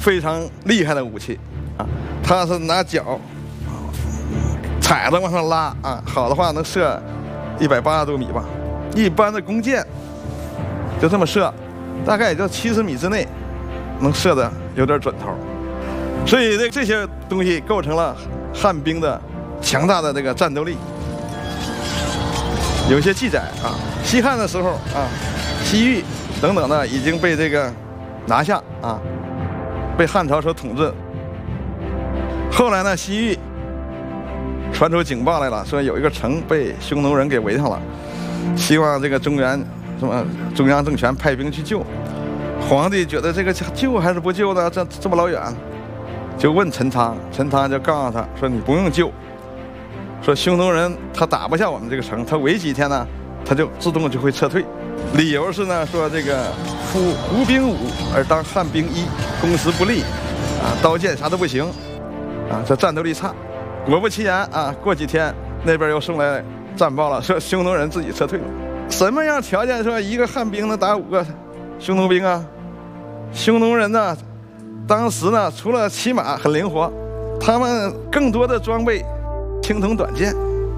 非常厉害的武器啊，它是拿脚踩着往上拉啊，好的话能射180多米吧。一般的弓箭就这么射，大概也就70米之内能射的有点准头。所以这些东西构成了汉兵的强大的这个战斗力。有些记载啊，西汉的时候啊，西域等等的已经被这个拿下啊，被汉朝所统治。后来呢，西域传出警报来了，说有一个城被匈奴人给围上了，希望这个中央政权派兵去救。皇帝觉得这个救还是不救呢？这么老远，就问陈仓，陈仓就告诉他说：“你不用救。”说匈奴人他打不下我们这个城，他围几天呢，他就自动就会撤退。理由是呢，说这个夫无兵武而当汉兵一，攻势不利，啊，刀剑啥都不行，啊，这战斗力差。果不其然啊，过几天那边又送来战报了，说匈奴人自己撤退了。什么样条件说一个汉兵能打5个匈奴兵啊？匈奴人呢，当时呢除了骑马很灵活，他们更多的装备青铜短剑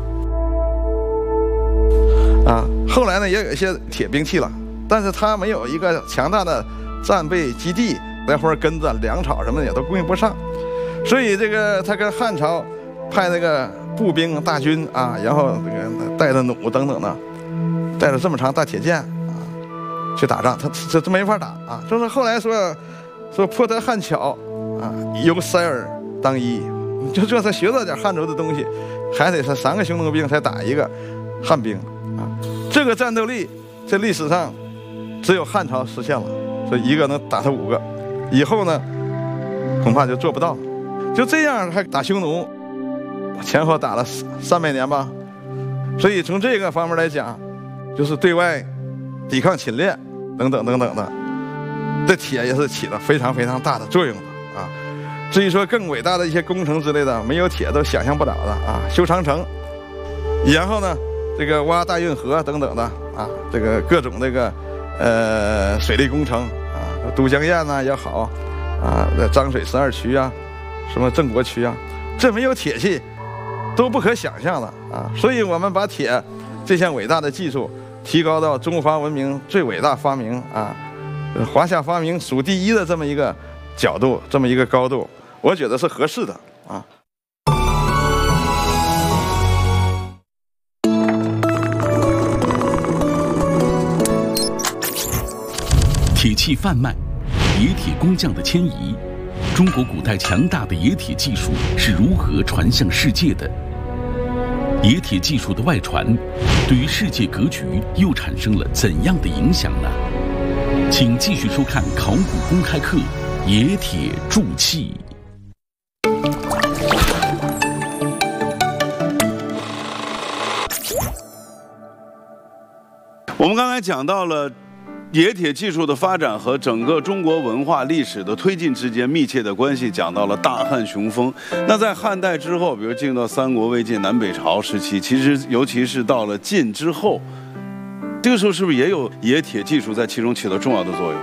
啊，后来呢也有一些铁兵器了，但是他没有一个强大的战备基地，来回跟着粮草什么的也都供应不上，所以这个他跟汉朝派那个步兵大军啊，然后这个带着弩等等的，带着这么长大铁剑啊去打仗，他这没法打啊。就是后来说颇得汉巧啊，由塞尔当一。就他学到点汉族的东西，还得是3个匈奴兵才打1个汉兵啊！这个战斗力，在历史上只有汉朝实现了，所以1个能打他5个，以后呢恐怕就做不到了。就这样还打匈奴，前后打了300年吧。所以从这个方面来讲，就是对外抵抗侵略等等等等的，这铁也是起了非常非常大的作用的啊。至于说更伟大的一些工程之类的，没有铁都想象不了的啊！修长城，然后呢，这个挖大运河等等的啊，这个各种这个水利工程啊，都江堰呐也好啊，漳水12渠啊，什么郑国渠啊，这没有铁器都不可想象的啊！所以我们把铁这项伟大的技术提高到中华文明最伟大发明啊，华夏发明数第1的这么一个角度，这么一个高度，我觉得是合适的啊。 铁器贩卖，冶铁工匠的迁移，中国古代强大的冶铁技术是如何传向世界的？冶铁技术的外传，对于世界格局又产生了怎样的影响呢？请继续收看考古公开课。冶铁铸器。 我们刚才讲到了冶铁技术的发展和整个中国文化历史的推进之间密切的关系，讲到了大汉雄风。那在汉代之后，比如进入到三国、魏晋、南北朝时期，其实尤其是到了晋之后，这个时候是不是也有冶铁技术在其中起了重要的作用？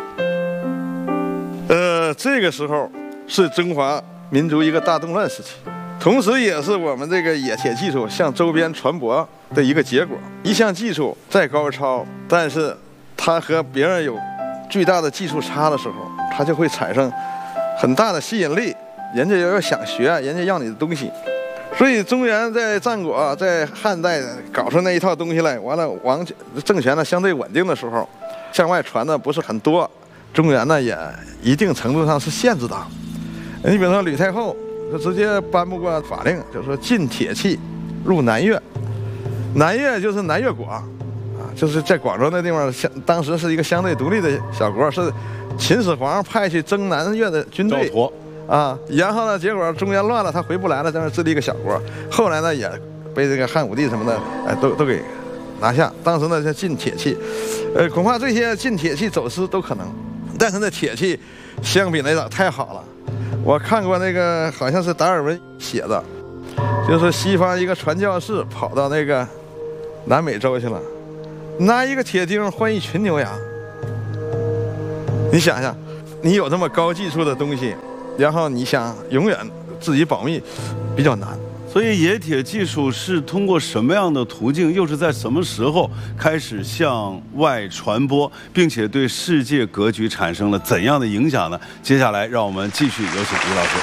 这个时候是中华民族一个大动乱时期，同时也是我们这个冶铁技术向周边传播的一个结果。一项技术再高超，但是它和别人有巨大的技术差的时候，它就会产生很大的吸引力，人家要想学，人家要你的东西。所以中原在战国、在汉代搞出那一套东西来，完了王政权呢相对稳定的时候，向外传的不是很多。中原呢也一定程度上是限制的，你比如说吕太后就直接颁布过法令，就是说禁铁器入南越。南越就是南越国啊，就是在广州那地方，当时是一个相对独立的小国，是秦始皇派去征南越的军队啊。然后呢，结果中原乱了，他回不来了，在那治理一个小国。后来呢，也被这个汉武帝什么的，都给拿下。当时呢，就禁铁器，恐怕这些禁铁器走私都可能。但是那铁器相比来讲太好了，我看过那个好像是达尔文写的，就是西方一个传教士跑到那个南美洲去了，拿一个铁钉换一群牛羊。你想想，你有这么高技术的东西， 然后你想永远自己保密，比较难。 所以冶铁技术是通过什么样的途径，又是在什么时候开始向外传播，并且对世界格局产生了怎样的影响呢？接下来让我们继续有请于老师。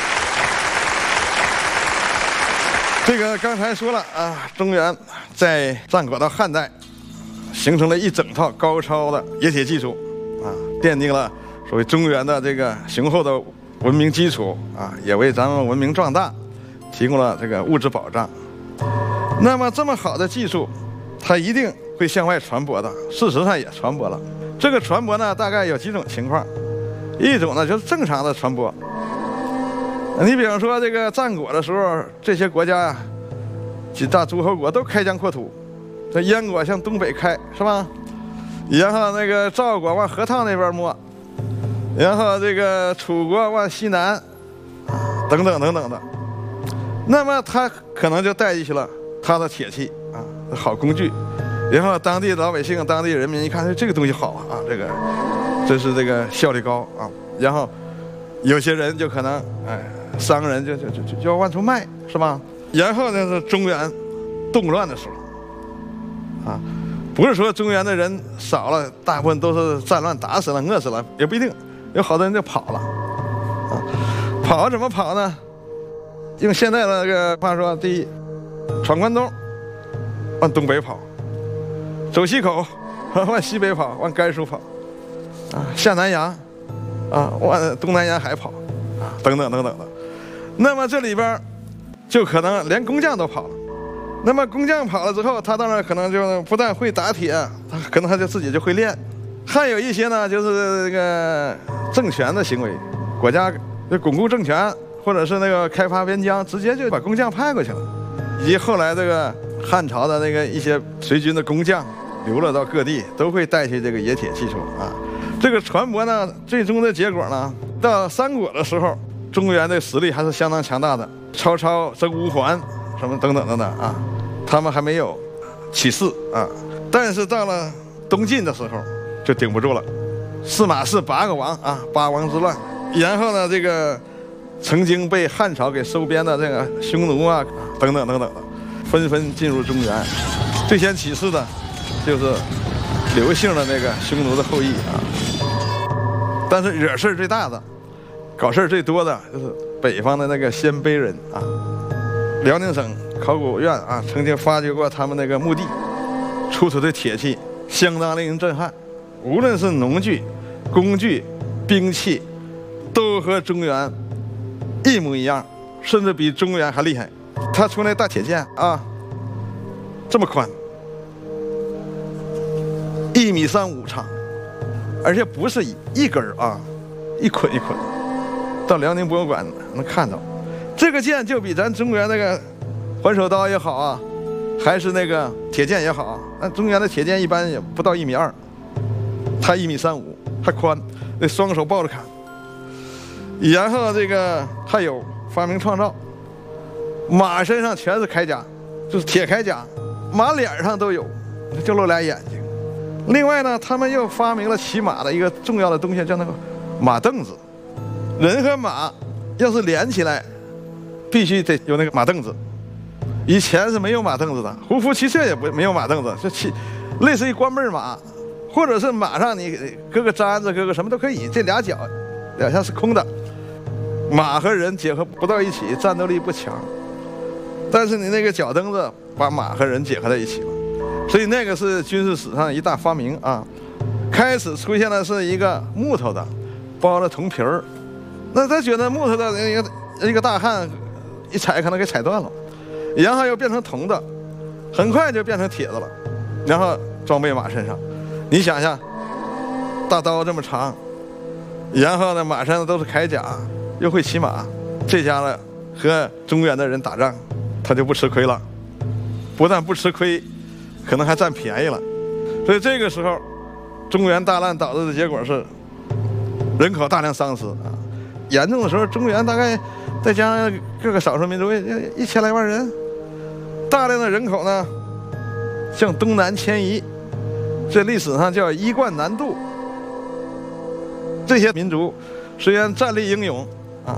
这个刚才说了啊，中原在战国到汉代，形成了一整套高超的冶铁技术，啊，奠定了所谓中原的这个雄厚的文明基础啊，也为咱们文明壮大提供了这个物质保障。那么这么好的技术，它一定会向外传播的，事实上也传播了。这个传播呢，大概有几种情况，一种呢就是正常的传播。你比方说这个战国的时候，这些国家呀，几大诸侯国都开疆扩土，这燕国向东北开，是吧？然后那个赵国往河套那边摸，然后这个楚国往西南，等等等等的。那么他可能就带进去了他的铁器啊，好工具。然后当地老百姓、当地人民一看，这个东西好啊，这个真是这个效率高啊。然后有些人就可能商人就要往出卖，是吧？然后呢是中原动乱的时候，啊，不是说中原的人少了，大部分都是战乱打死了、饿死了，也不一定，有好多人就跑了，啊，跑怎么跑呢？用现在的这个话说，第一，闯关东，往东北跑；走西口，往西北跑，往甘肃跑；啊，下南洋，啊，往东南沿海跑，啊，等等等等的。那么这里边就可能连工匠都跑了。那么工匠跑了之后，他当然可能就不但会打铁，他可能他就自己就会练。还有一些呢，就是这个政权的行为，国家就巩固政权，或者是那个开发边疆，直接就把工匠派过去了。以及后来这个汉朝的那个一些随军的工匠流落到各地，都会带去这个冶铁技术啊。这个传播呢，最终的结果呢，到三国的时候，中原的实力还是相当强大的。曹操征乌桓，什么等等等等啊，他们还没有起事啊。但是到了东晋的时候，就顶不住了。司马氏8个王啊，八王之乱。然后呢，这个曾经被汉朝给收编的这个匈奴啊，等等等等的，纷纷进入中原。最先起事的，就是刘姓的那个匈奴的后裔啊。但是惹事最大的，搞事最多的，就是北方的那个鲜卑人啊。辽宁省考古院啊，曾经发掘过他们那个墓地，出土的铁器相当令人震撼，无论是农具、工具、兵器，都和中原一模一样，甚至比中原还厉害。他出那大铁剑啊，这么宽，1.35米长，而且不是一根啊，一捆一捆。到辽宁博物馆能看到，这个剑就比咱中原那个环手刀也好啊，还是那个铁剑也好啊，那中原的铁剑一般也不到1.2米，它1.35米，还宽，那双手抱着砍。然后这个还有发明创造，马身上全是铠甲，就是铁铠甲，马脸上都有，就露俩眼睛。另外呢，他们又发明了骑马的一个重要的东西，叫那个马凳子。人和马要是连起来，必须得有那个马凳子。以前是没有马凳子的，胡服骑射也没有马凳子，就类似于关背马，或者是马上你搁个毡子，搁个什么都可以，这俩脚两下是空的。马和人结合不到一起，战斗力不强。但是你那个脚蹬子把马和人结合在一起了，所以那个是军事史上一大发明啊。开始出现的是一个木头的，包着铜皮儿。那他觉得木头的一个大汉一踩可能给踩断了，然后又变成铜的，很快就变成铁的了，然后装备马身上。你想想，大刀这么长，然后呢马身上都是铠甲，又会骑马，这家呢和中原的人打仗，他就不吃亏了，不但不吃亏，可能还占便宜了。所以这个时候，中原大乱导致的结果是人口大量丧失啊。严重的时候，中原大概再加上各个少数民族1000来万人，大量的人口呢向东南迁移，这历史上叫衣冠南渡。这些民族虽然战力英勇，